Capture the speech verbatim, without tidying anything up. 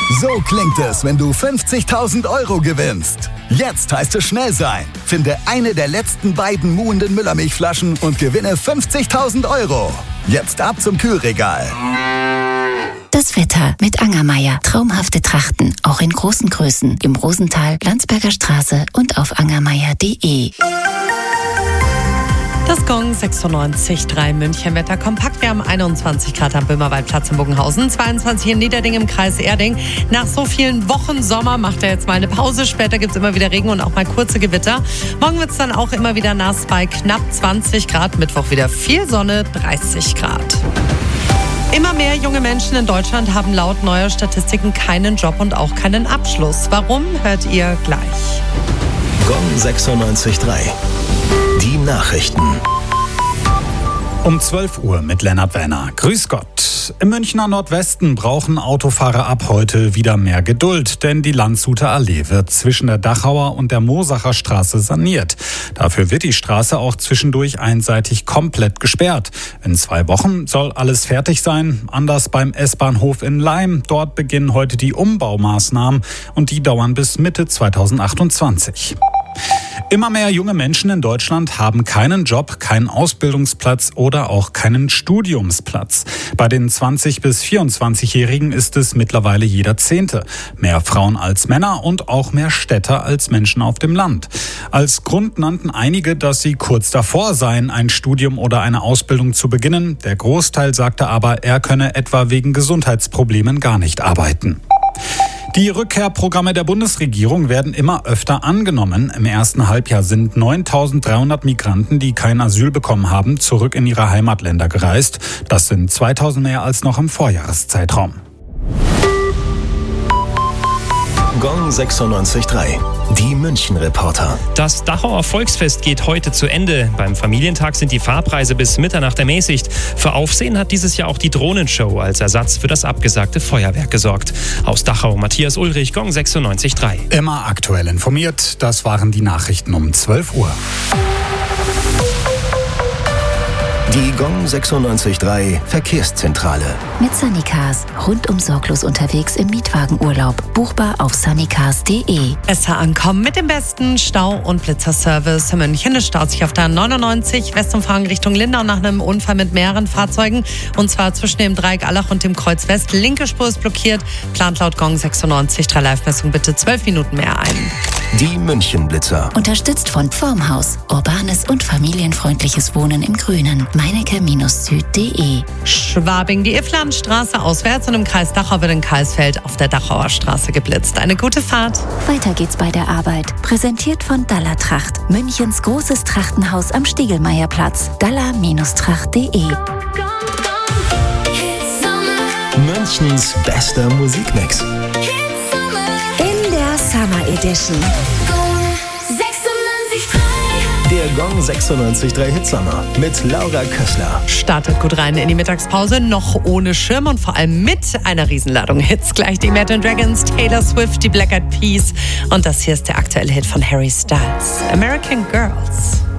So klingt es, wenn du fünfzigtausend Euro gewinnst. Jetzt heißt es schnell sein. Finde eine der letzten beiden muhenden Müllermilchflaschen und gewinne fünfzigtausend Euro. Jetzt ab zum Kühlregal. Das Wetter mit Angermeier. Traumhafte Trachten, auch in großen Größen. Im Rosental, Landsberger Straße und auf angermeier punkt de. Das Gong sechsundneunzig Komma drei München Wetter kompakt. Wir haben einundzwanzig Grad am Böhmerwaldplatz in Bogenhausen, zweiundzwanzig in Niederding im Kreis Erding. Nach so vielen Wochen Sommer macht er jetzt mal eine Pause. Später gibt es immer wieder Regen und auch mal kurze Gewitter. Morgen wird es dann auch immer wieder nass bei knapp zwanzig Grad. Mittwoch wieder viel Sonne, dreißig Grad. Immer mehr junge Menschen in Deutschland haben laut neuer Statistiken keinen Job und auch keinen Abschluss. Warum, hört ihr gleich. Gong sechsundneunzig Komma drei. Die Nachrichten. Um zwölf Uhr mit Lennart Werner. Grüß Gott. Im Münchner Nordwesten brauchen Autofahrer ab heute wieder mehr Geduld, denn die Landshuter Allee wird zwischen der Dachauer und der Moosacher Straße saniert. Dafür wird die Straße auch zwischendurch einseitig komplett gesperrt. In zwei Wochen soll alles fertig sein. Anders beim S-Bahnhof in Laim. Dort beginnen heute die Umbaumaßnahmen und die dauern bis Mitte zweitausendachtundzwanzig. Immer mehr junge Menschen in Deutschland haben keinen Job, keinen Ausbildungsplatz oder auch keinen Studiumsplatz. Bei den zwanzig- bis vierundzwanzigjährigen ist es mittlerweile jeder Zehnte. Mehr Frauen als Männer und auch mehr Städter als Menschen auf dem Land. Als Grund nannten einige, dass sie kurz davor seien, ein Studium oder eine Ausbildung zu beginnen. Der Großteil sagte aber, er könne etwa wegen Gesundheitsproblemen gar nicht arbeiten. Die Rückkehrprogramme der Bundesregierung werden immer öfter angenommen. Im ersten Halbjahr sind neuntausenddreihundert Migranten, die kein Asyl bekommen haben, zurück in ihre Heimatländer gereist. Das sind zweitausend mehr als noch im Vorjahreszeitraum. Gong sechsundneunzig Komma drei. Die München-Reporter. Das Dachauer Volksfest geht heute zu Ende. Beim Familientag sind die Fahrpreise bis Mitternacht ermäßigt. Für Aufsehen hat dieses Jahr auch die Drohnenshow als Ersatz für das abgesagte Feuerwerk gesorgt. Aus Dachau Matthias Ulrich, Gong sechsundneunzig Komma drei. Immer aktuell informiert. Das waren die Nachrichten um zwölf Uhr. Die Gong sechsundneunzig Komma drei Verkehrszentrale. Mit Sunnycars. Rundum sorglos unterwegs im Mietwagenurlaub. Buchbar auf sunnycars punkt de. Besser ankommen mit dem besten Stau- und Blitzerservice. In München es staut sich auf der neunundneunzig Westumfahrung Richtung Lindau nach einem Unfall mit mehreren Fahrzeugen. Und zwar zwischen dem Dreieck Allach und dem Kreuz West. Linke Spur ist blockiert. Plant laut Gong sechsundneunzig Komma drei Live-Messung bitte zwölf Minuten mehr ein. Die München-Blitzer. Unterstützt von Formhaus. Urbanes und familienfreundliches Wohnen im Grünen. meinecke Süd punkt de. Schwabing, die Ifflandstraße auswärts und im Kreis Dachau wird in Karlsfeld auf der Dachauer Straße geblitzt. Eine gute Fahrt. Weiter geht's bei der Arbeit. Präsentiert von Dalla Tracht. Münchens großes Trachtenhaus am Stiegelmeierplatz. dalla Tracht punkt de. Münchens bester Musikmix. In der Summer Edition. Der Gong sechsundneunzig Komma drei Hitsommer mit Laura Kössler. Startet gut rein in die Mittagspause, noch ohne Schirm und vor allem mit einer Riesenladung Hits. Gleich die Imagine Dragons, Taylor Swift, die Black Eyed Peas und das hier ist der aktuelle Hit von Harry Styles, American Girls.